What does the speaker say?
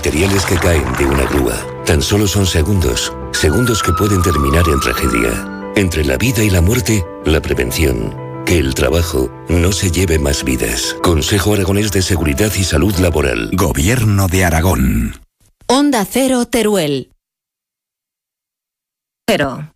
materiales que caen de una grúa. Tan solo son segundos, segundos que pueden terminar en tragedia. Entre la vida y la muerte, la prevención. Que el trabajo no se lleve más vidas. Consejo Aragonés de Seguridad y Salud Laboral. Gobierno de Aragón. Onda Cero, Teruel. Pero